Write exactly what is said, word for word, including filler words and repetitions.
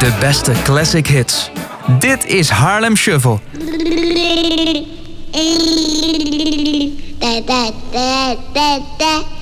De beste classic hits. Dit is Haarlem Shuffle. Da da da da da.